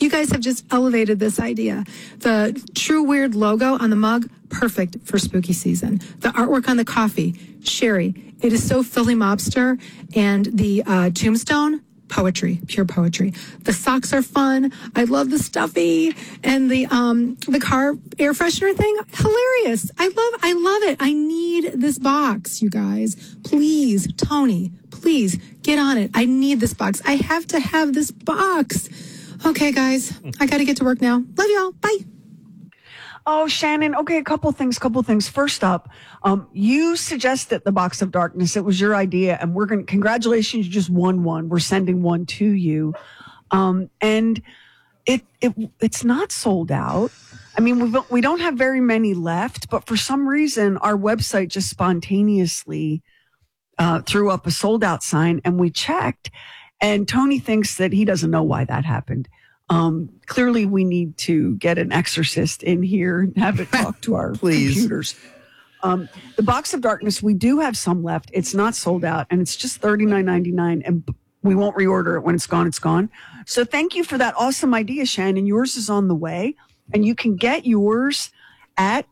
You guys have just elevated this idea. The True Weird logo on the mug, perfect for spooky season. The artwork on the coffee, Sherry, it is so Philly mobster. And the tombstone, poetry, pure poetry. The socks are fun. I love the stuffy, and the car air freshener thing, hilarious. I love it. I need this box, you guys. Please, Tony, please get on it. I need this box. I have to have this box. Okay, guys, I got to get to work now. Love y'all. Bye. Oh, Shannon. Okay, a couple things. First up, you suggested the Box of Darkness. It was your idea, and congratulations, you just won one. We're sending one to you. And it's not sold out. I mean, we don't have very many left, but for some reason, our website just spontaneously threw up a sold out sign, and we checked, and Tony thinks that he doesn't know why that happened. Clearly we need to get an exorcist in here and have it talk to our computers. The Box of Darkness, we do have some left. It's not sold out, and it's just $39.99, and we won't reorder it. When it's gone, it's gone. So thank you for that awesome idea, Shannon. Yours is on the way, and you can get yours at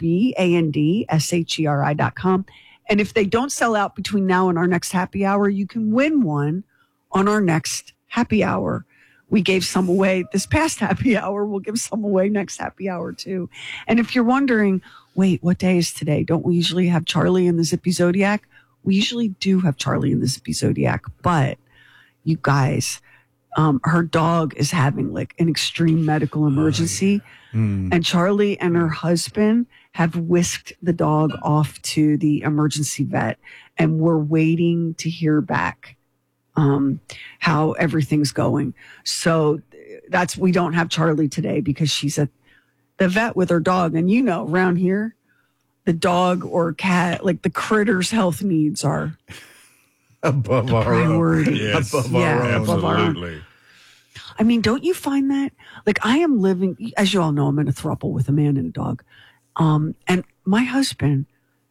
BOBANDSHERI.com. And if they don't sell out between now and our next happy hour, you can win one on our next happy hour. We gave some away this past happy hour. We'll give some away next happy hour too. And if you're wondering, wait, what day is today? Don't we usually have Charlie in the Zippy Zodiac? We usually do have Charlie in the Zippy Zodiac, but you guys, her dog is having like an extreme medical emergency. And Charlie and her husband have whisked the dog off to the emergency vet, and we're waiting to hear back how everything's going. So we don't have Charlie today because she's at the vet with her dog. And around here, the dog or cat, like the critter's health needs are above our priority. Yes. Above our own. Absolutely. I mean, don't you find that? Like, I am living, as you all know, I'm in a throuple with a man and a dog. And my husband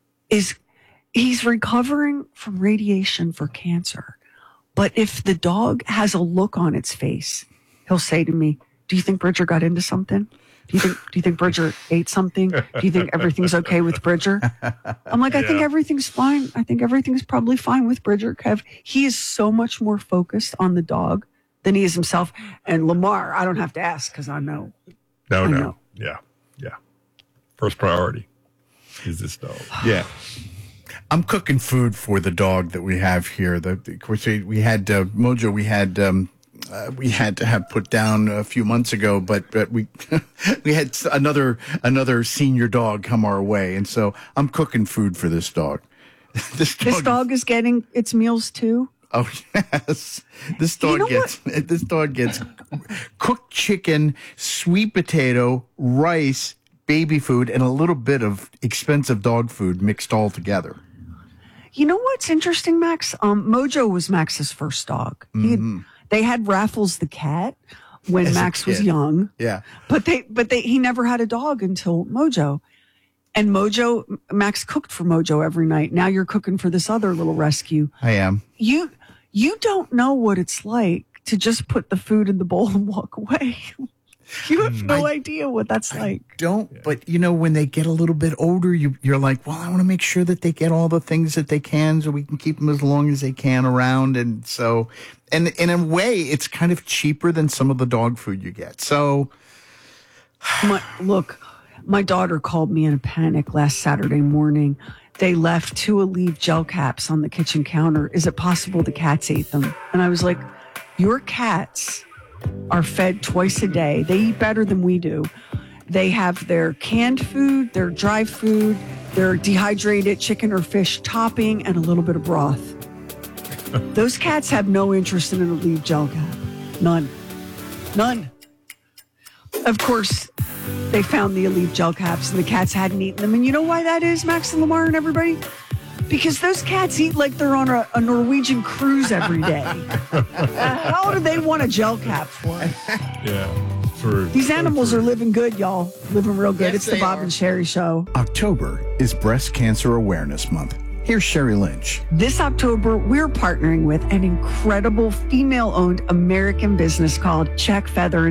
he's recovering from radiation for cancer. But if the dog has a look on its face, he'll say to me, do you think Bridger got into something? Do you think Bridger ate something? Do you think everything's okay with Bridger? I'm like, I think everything's fine. I think everything's probably fine with Bridger, Kev. He is so much more focused on the dog than he is himself. And Lamar, I don't have to ask because I know. No. Yeah. First priority is this dog. Yeah. I'm cooking food for the dog that we have here. Of course, we had Mojo. We had to have put down a few months ago, but we we had another senior dog come our way, and so I'm cooking food for this dog. This dog is getting its meals too. Oh yes, this dog gets cooked chicken, sweet potato, rice, baby food, and a little bit of expensive dog food mixed all together. You know what's interesting, Max? Mojo was Max's first dog. Mm-hmm. They had Raffles the cat when Max was young. Yeah. But he never had a dog until Mojo. And Max cooked for Mojo every night. Now you're cooking for this other little rescue. I am. You don't know what it's like to just put the food in the bowl and walk away. You have no idea what that's like. But when they get a little bit older, you're like, well, I want to make sure that they get all the things that they can so we can keep them as long as they can around. And so, and in a way, it's kind of cheaper than some of the dog food you get. So, my daughter called me in a panic last Saturday morning. They left 2 Aleve gel caps on the kitchen counter. Is it possible the cats ate them? And I was like, your cats are fed twice a day. They eat better than we do. They have their canned food, their dry food, their dehydrated chicken or fish topping, and a little bit of broth. Those cats have no interest in an Aleve gel cap. None. Of course, they found the Aleve gel caps and the cats hadn't eaten them. And you know why that is, Max and Lamar and everybody? Because those cats eat like they're on a Norwegian cruise every day. How do they want a gel cap for? Yeah, true. These animals are living good, y'all. Living real good. It's the Bob and Sherry Show. October is Breast Cancer Awareness Month. Here's Sherry Lynch. This October, we're partnering with an incredible female-owned American business called Check Feather